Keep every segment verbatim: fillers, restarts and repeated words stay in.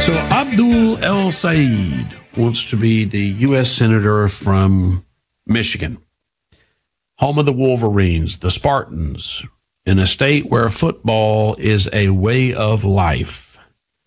So Abdul El-Sayed wants to be the U S Senator from Michigan, home of the Wolverines, the Spartans, in a state where football is a way of life.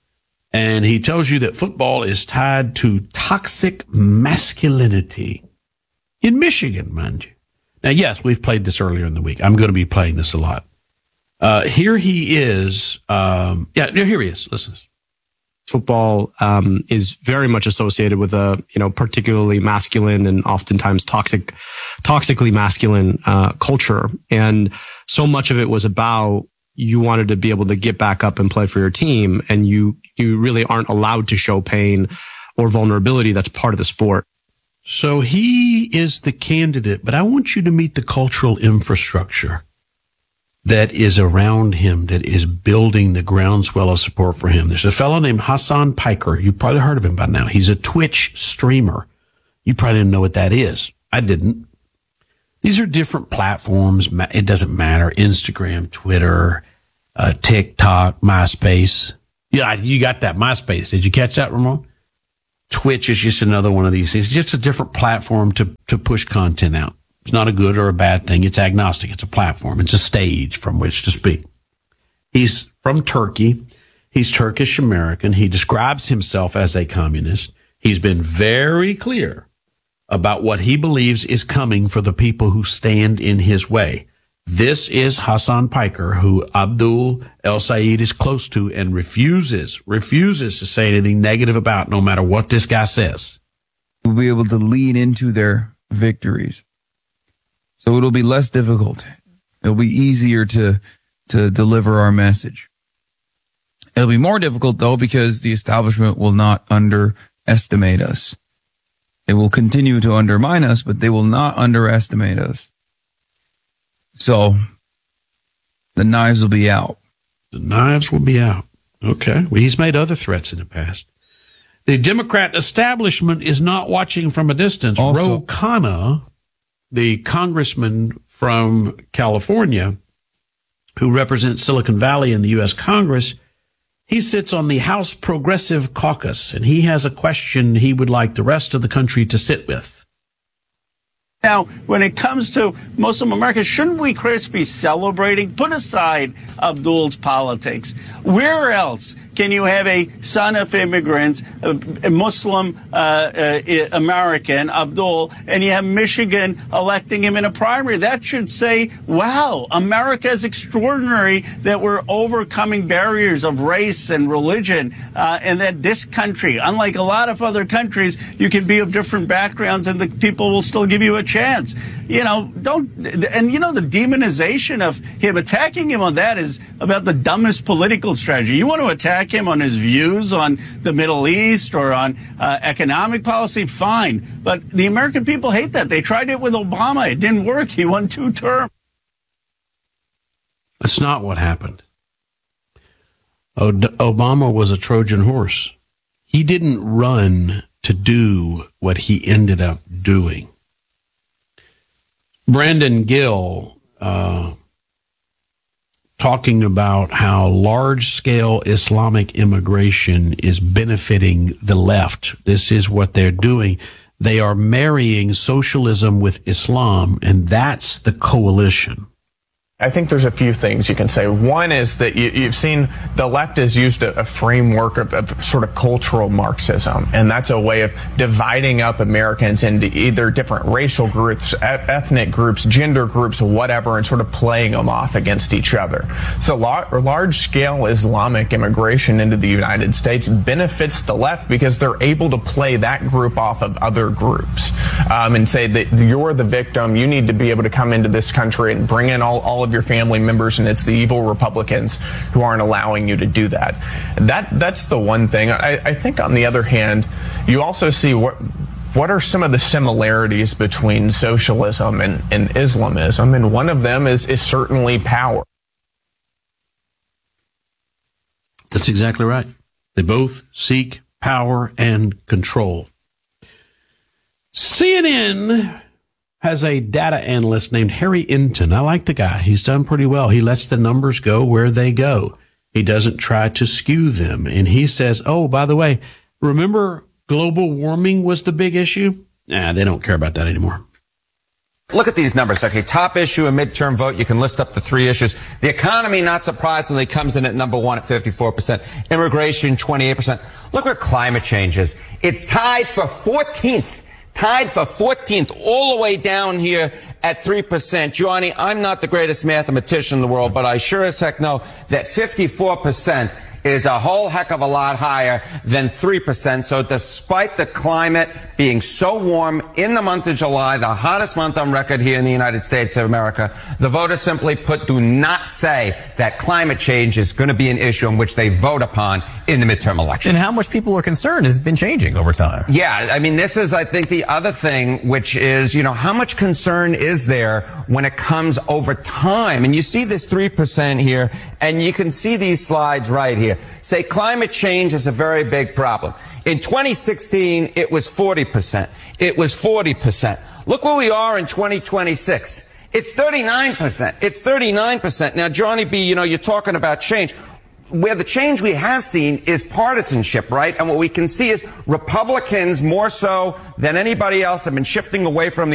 And he tells you that football is tied to toxic masculinity in Michigan, mind you. Now, yes, we've played this earlier in the week. I'm going to be playing this a lot. Uh, here he is. Um, yeah, here he is. Listen. Football um, is very much associated with a, you know, particularly masculine and oftentimes toxic, toxically masculine uh, culture. And so much of it was about you wanted to be able to get back up and play for your team, and you you really aren't allowed to show pain or vulnerability. That's part of the sport. So he is the candidate, but I want you to meet the cultural infrastructure that is around him, that is building the groundswell of support for him. There's a fellow named Hasan Piker. You've probably heard of him by now. He's a Twitch streamer. You probably didn't know what that is. I didn't. These are different platforms. It doesn't matter. Instagram, Twitter, uh, TikTok, MySpace. Yeah, you got that MySpace. Did you catch that, Ramon? Twitch is just another one of these things. It's just a different platform to, to push content out. It's not a good or a bad thing. It's agnostic. It's a platform. It's a stage from which to speak. He's from Turkey. He's Turkish American. He describes himself as a communist. He's been very clear about what he believes is coming for the people who stand in his way. This is Hasan Piker, who Abdul El-Sayed is close to and refuses, refuses to say anything negative about, no matter what this guy says. We'll be able to lean into their victories. So it'll be less difficult. It'll be easier to, to deliver our message. It'll be more difficult, though, because the establishment will not underestimate us. They will continue to undermine us, but they will not underestimate us. So the knives will be out. The knives will be out. Okay. Well, he's made other threats in the past. The Democrat establishment is not watching from a distance. Also, Ro Khanna, the congressman from California who represents Silicon Valley in the U S Congress, he sits on the House Progressive Caucus, and he has a question he would like the rest of the country to sit with. Now, when it comes to Muslim America, shouldn't we, Chris, be celebrating? Put aside Abdul's politics. Where else can you have a son of immigrants, a Muslim uh, uh, American, Abdul, and you have Michigan electing him in a primary? That should say, wow, America is extraordinary that we're overcoming barriers of race and religion, uh, and that this country, unlike a lot of other countries, you can be of different backgrounds and the people will still give you a chance. You know, don't, and you know, the demonization of him, attacking him on that is about the dumbest political strategy. You want to attack him on his views on the Middle East or on uh, economic policy, fine. But the American people hate that. They tried it with Obama. It didn't work. He won two terms. That's not what happened. O- Obama was a Trojan horse. He didn't run to do what he ended up doing. Brandon Gill, uh, talking about how large-scale Islamic immigration is benefiting the left. This is what they're doing. They are marrying socialism with Islam, and that's the coalition. I think there's a few things you can say. One is that you, you've seen the left has used a, a framework of, of sort of cultural Marxism, and that's a way of dividing up Americans into either different racial groups, ethnic groups, gender groups, whatever, and sort of playing them off against each other. So large-scale Islamic immigration into the United States benefits the left because they're able to play that group off of other groups um, and say that you're the victim, you need to be able to come into this country and bring in all, all of your family members, and it's the evil Republicans who aren't allowing you to do that. That that's the one thing. I, I think on the other hand, you also see what what are some of the similarities between socialism and, and Islamism, and one of them is is certainly power. That's exactly right. They both seek power and control. C N N has a data analyst named Harry Inton. I like the guy. He's done pretty well. He lets the numbers go where they go. He doesn't try to skew them. And he says, oh, by the way, remember global warming was the big issue? Nah, they don't care about that anymore. Look at these numbers. Okay, top issue, a midterm vote. You can list up the three issues. The economy, not surprisingly, comes in at number one at fifty-four percent. Immigration, twenty-eight percent. Look where climate change is. It's tied for fourteenth. Tied for fourteenth, all the way down here at three percent. Johnny, I'm not the greatest mathematician in the world, but I sure as heck know that fifty-four percent is a whole heck of a lot higher than three percent. So despite the climate being so warm in the month of July, the hottest month on record here in the United States of America, the voters simply put do not say that climate change is going to be an issue in which they vote upon in the midterm election. And how much people are concerned has been changing over time. Yeah, I mean, this is, I think, the other thing, which is, you know, how much concern is there when it comes over time? And you see this three percent here, and you can see these slides right here. Say climate change is a very big problem. In twenty sixteen, it was forty percent. It was forty percent. Look where we are in twenty twenty-six. It's thirty-nine percent. It's thirty-nine percent. Now, Johnny B., you know, you're talking about change. Where the change we have seen is partisanship, right? And what we can see is Republicans, more so than anybody else, have been shifting away from the